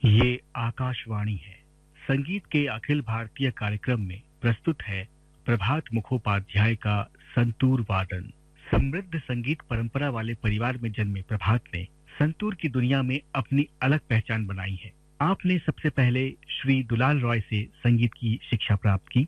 ये आकाशवाणी है। संगीत के अखिल भारतीय कार्यक्रम में प्रस्तुत है प्रभात मुखोपाध्याय का संतूर वादन। समृद्ध संगीत परंपरा वाले परिवार में जन्मे प्रभात ने संतूर की दुनिया में अपनी अलग पहचान बनाई है। आपने सबसे पहले श्री दुलाल रॉय से संगीत की शिक्षा प्राप्त की।